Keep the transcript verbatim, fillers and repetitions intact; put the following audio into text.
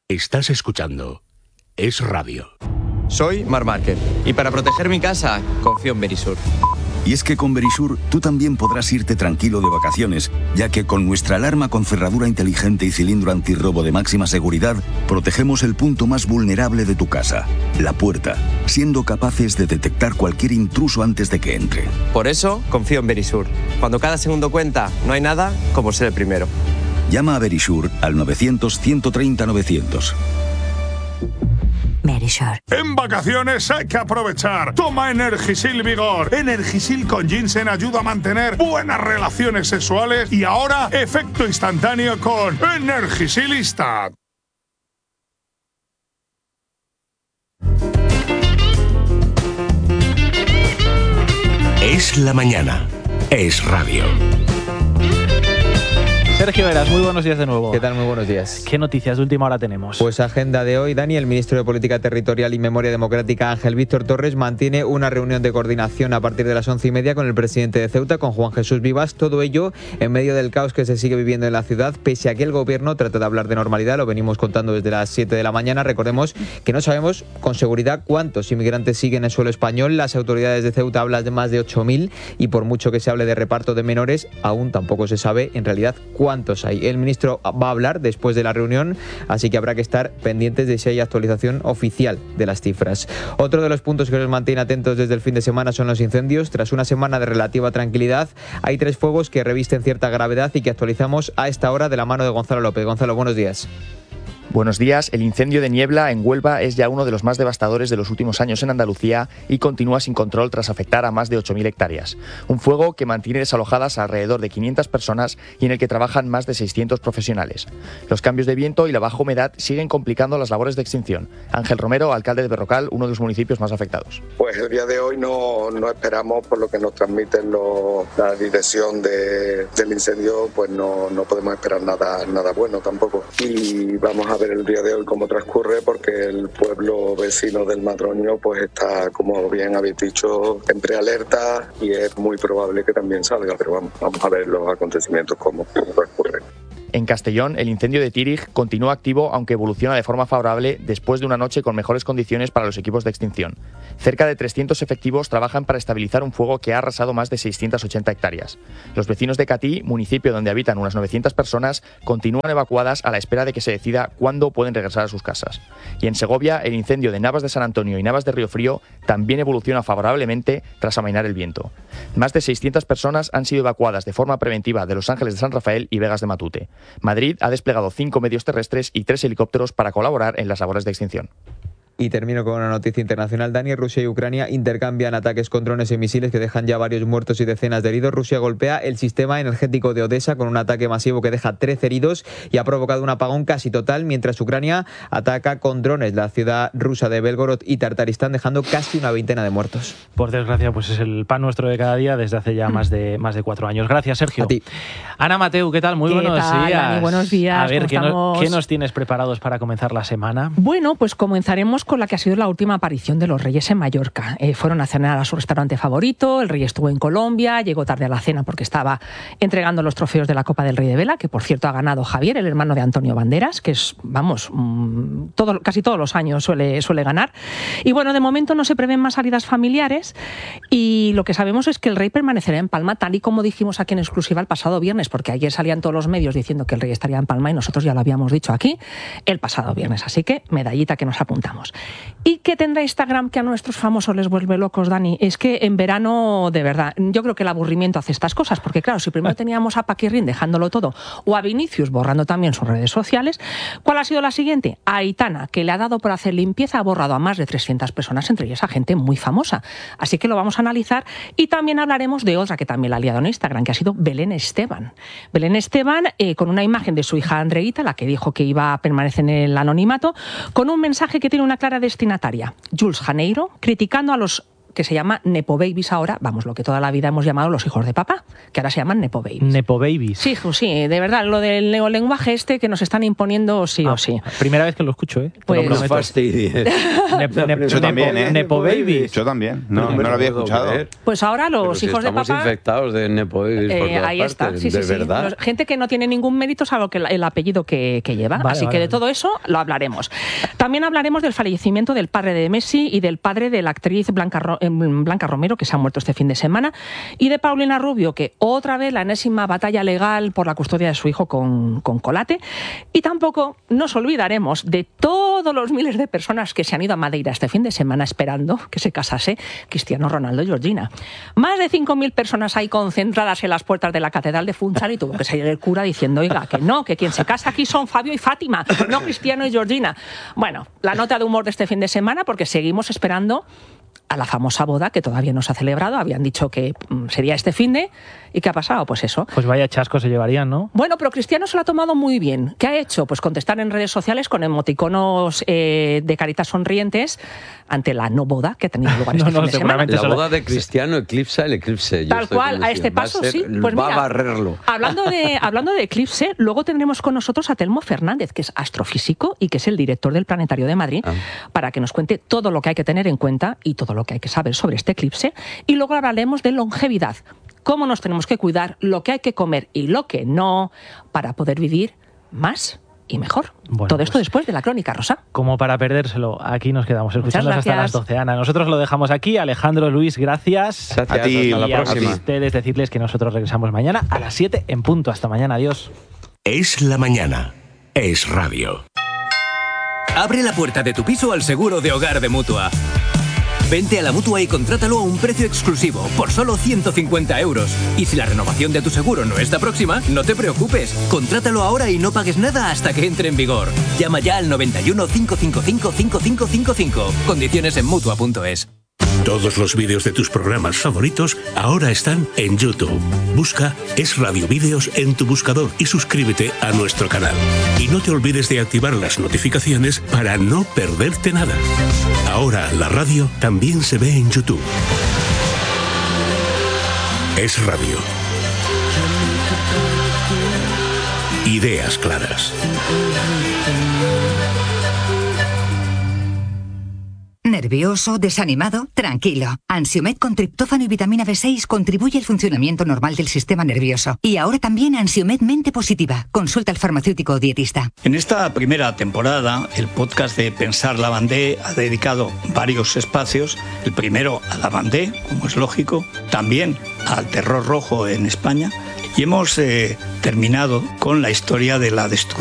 Estás escuchando Es Radio. Soy Marc Márquez y para proteger mi casa confío en Verisur. Y es que con Verisur tú también podrás irte tranquilo de vacaciones, ya que con nuestra alarma con cerradura inteligente y cilindro antirrobo de máxima seguridad, protegemos el punto más vulnerable de tu casa, la puerta, siendo capaces de detectar cualquier intruso antes de que entre. Por eso confío en Verisur. Cuando cada segundo cuenta, no hay nada como ser el primero. Llama a Verisur al novecientos, ciento treinta, novecientos. Verisur. En vacaciones hay que aprovechar. Toma Energisil Vigor. Energisil con ginseng ayuda a mantener buenas relaciones sexuales y ahora efecto instantáneo con Energisilista. Es la mañana. Es Radio. Sergio Heras, muy buenos días de nuevo. ¿Qué tal? Muy buenos días. ¿Qué noticias de última hora tenemos? Pues agenda de hoy, Dani, el ministro de Política Territorial y Memoria Democrática, Ángel Víctor Torres, mantiene una reunión de coordinación a partir de las once y media con el presidente de Ceuta, con Juan Jesús Vivas. Todo ello en medio del caos que se sigue viviendo en la ciudad, pese a que el gobierno trata de hablar de normalidad. Lo venimos contando desde las siete de la mañana. Recordemos que no sabemos con seguridad cuántos inmigrantes siguen en suelo español. Las autoridades de Ceuta hablan de más de ocho mil y por mucho que se hable de reparto de menores, aún tampoco se sabe en realidad cuántos hay. El ministro va a hablar después de la reunión, así que habrá que estar pendientes de si hay actualización oficial de las cifras. Otro de los puntos que nos mantiene atentos desde el fin de semana son los incendios. Tras una semana de relativa tranquilidad, hay tres fuegos que revisten cierta gravedad y que actualizamos a esta hora de la mano de Gonzalo López. Gonzalo, buenos días. Buenos días. El incendio de Niebla en Huelva es ya uno de los más devastadores de los últimos años en Andalucía y continúa sin control tras afectar a más de ocho mil hectáreas. Un fuego que mantiene desalojadas a alrededor de quinientas personas y en el que trabajan más de seiscientos profesionales. Los cambios de viento y la baja humedad siguen complicando las labores de extinción. Ángel Romero, alcalde de Berrocal, uno de los municipios más afectados. Pues el día de hoy no, no esperamos, por lo que nos transmiten los, la dirección de, del incendio, pues no, no podemos esperar nada, nada bueno tampoco. Y vamos a ver el día de hoy cómo transcurre, porque el pueblo vecino del Madroño pues está, como bien habéis dicho, en prealerta y es muy probable que también salga, pero vamos, vamos a ver los acontecimientos cómo, cómo transcurren. En Castellón, el incendio de Tírig continúa activo, aunque evoluciona de forma favorable después de una noche con mejores condiciones para los equipos de extinción. Cerca de trescientos efectivos trabajan para estabilizar un fuego que ha arrasado más de seiscientas ochenta hectáreas. Los vecinos de Catí, municipio donde habitan unas novecientas personas, continúan evacuadas a la espera de que se decida cuándo pueden regresar a sus casas. Y en Segovia, el incendio de Navas de San Antonio y Navas de Río Frío también evoluciona favorablemente tras amainar el viento. Más de seiscientas personas han sido evacuadas de forma preventiva de Los Ángeles de San Rafael y Vegas de Matute. Madrid ha desplegado cinco medios terrestres y tres helicópteros para colaborar en las labores de extinción. Y termino con una noticia internacional. Dani, Rusia y Ucrania intercambian ataques con drones y misiles que dejan ya varios muertos y decenas de heridos. Rusia golpea el sistema energético de Odessa con un ataque masivo que deja trece heridos y ha provocado un apagón casi total, mientras Ucrania ataca con drones la ciudad rusa de Belgorod y Tartaristán, dejando casi una veintena de muertos. Por desgracia, pues es el pan nuestro de cada día desde hace ya más de más de cuatro años. Gracias, Sergio. A ti. Ana Mateu, ¿qué tal? Muy ¿Qué buenos tal, días. Dani? Buenos días. A ver, ¿qué, no, estamos? ¿qué nos tienes preparados para comenzar la semana? Bueno, pues comenzaremos con la que ha sido la última aparición de los Reyes en Mallorca. Eh, fueron a cenar a su restaurante favorito, el Rey estuvo en Colombia, llegó tarde a la cena porque estaba entregando los trofeos de la Copa del Rey de Vela, que por cierto ha ganado Javier, el hermano de Antonio Banderas, que es, vamos, mmm, todo, casi todos los años suele, suele ganar. Y bueno, de momento no se prevén más salidas familiares y lo que sabemos es que el Rey permanecerá en Palma, tal y como dijimos aquí en exclusiva el pasado viernes, porque ayer salían todos los medios diciendo que el Rey estaría en Palma y nosotros ya lo habíamos dicho aquí el pasado viernes. Así que medallita que nos apuntamos. ¿Y qué tendrá Instagram que a nuestros famosos les vuelve locos, Dani? Es que en verano, de verdad, yo creo que el aburrimiento hace estas cosas, porque claro, si primero teníamos a Paquirrín dejándolo todo, o a Vinicius borrando también sus redes sociales, ¿cuál ha sido la siguiente? A Aitana, que le ha dado por hacer limpieza, ha borrado a más de trescientas personas, entre ellas a gente muy famosa. Así que lo vamos a analizar y también hablaremos de otra que también la ha liado en Instagram, que ha sido Belén Esteban. Belén Esteban, eh, con una imagen de su hija Andreita, la que dijo que iba a permanecer en el anonimato, con un mensaje que tiene una clara destinataria. Jules Janeiro, criticando a los que se llama Nepo Babies ahora, vamos, lo que toda la vida hemos llamado los hijos de papá, que ahora se llaman Nepo Babies. Nepo Babies. Sí, hijo, sí, de verdad, lo del neolenguaje este que nos están imponiendo sí ah, o sí. Primera vez que lo escucho, ¿eh? Pues... No fastidies. Nepo, Nepo, Yo también, ¿eh? Nepo Babies. Yo también, no, no, no lo había escuchado. Creer. Pues ahora los si hijos de papá... estamos infectados de Nepo Babies eh, por todas ahí partes, está, sí, de sí, verdad. Sí. Gente que no tiene ningún mérito salvo que el, el apellido que, que lleva. Vale, Así vale, que de vale. todo eso lo hablaremos. También hablaremos del fallecimiento del padre de Messi y del padre de la actriz Blanca, Ro Blanca Romero, que se ha muerto este fin de semana, y de Paulina Rubio, que otra vez la enésima batalla legal por la custodia de su hijo con, con Colate. Y tampoco nos olvidaremos de todos los miles de personas que se han ido a Madeira este fin de semana esperando que se casase Cristiano Ronaldo y Georgina. Más de cinco mil personas ahí concentradas en las puertas de la Catedral de Funchal y tuvo que salir el cura diciendo, oiga, que no, que quien se casa aquí son Fabio y Fátima, no Cristiano y Georgina. Bueno, la nota de humor de este fin de semana, porque seguimos esperando a la famosa boda que todavía no se ha celebrado. Habían dicho que mm, sería este finde. ¿Y qué ha pasado? Pues eso. Pues vaya chasco se llevarían, ¿no? Bueno, pero Cristiano se lo ha tomado muy bien. ¿Qué ha hecho? Pues contestar en redes sociales con emoticonos eh, de caritas sonrientes ante la no boda que ha tenido lugar este no, no, fin de semana. La boda de Cristiano eclipsa el eclipse. Yo Tal cual, a este paso ser, sí. Pues va mira, a barrerlo. Hablando de, hablando de eclipse, luego tendremos con nosotros a Telmo Fernández, que es astrofísico y que es el director del Planetario de Madrid, ah. para que nos cuente todo lo que hay que tener en cuenta y todo lo que hay que saber sobre este eclipse. Y luego hablaremos de longevidad, cómo nos tenemos que cuidar, lo que hay que comer y lo que no, para poder vivir más y mejor. Bueno, todo esto pues, después de la crónica rosa. Como para perdérselo, aquí nos quedamos escuchando hasta las doce. Ana, nosotros lo dejamos aquí. Alejandro, Luis, gracias. Gracias. A ti, hasta la y a próxima. ustedes decirles que nosotros regresamos mañana a las siete en punto. Hasta mañana, adiós. Es la mañana. Es radio. Abre la puerta de tu piso al seguro de hogar de Mutua. Vente a la Mutua y contrátalo a un precio exclusivo, por solo ciento cincuenta euros. Y si la renovación de tu seguro no está próxima, no te preocupes. Contrátalo ahora y no pagues nada hasta que entre en vigor. Llama ya al noventa y uno, cinco cinco cinco, cinco cinco cinco cinco. Condiciones en Mutua punto es. Todos los vídeos de tus programas favoritos ahora están en YouTube. Busca Es Radio Vídeos en tu buscador y suscríbete a nuestro canal. Y no te olvides de activar las notificaciones para no perderte nada. Ahora la radio también se ve en YouTube. Es Radio. Ideas claras. ¿Nervioso? ¿Desanimado? Tranquilo. Ansiomed con triptófano y vitamina B seis contribuye al funcionamiento normal del sistema nervioso. Y ahora también Ansiomed Mente Positiva. Consulta al farmacéutico o dietista. En esta primera temporada, el podcast de Pensar Lavandé ha dedicado varios espacios. El primero a Lavandé, como es lógico, también al terror rojo en España. Y hemos eh, terminado con la historia de la destrucción